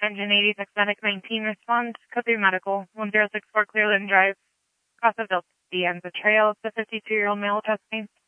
Engine 86 Medic 19 respond. Code 3 Medical 1064 Clearland Drive. Cross of Delta Enza Trail. The 52-year-old male testing.